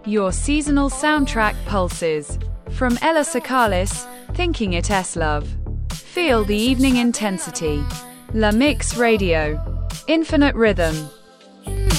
Your seasonal soundtrack pulses. From Ella Sakalis, Thinking It S-Love. Feel the evening intensity. La Mix Radio. Infinite rhythm.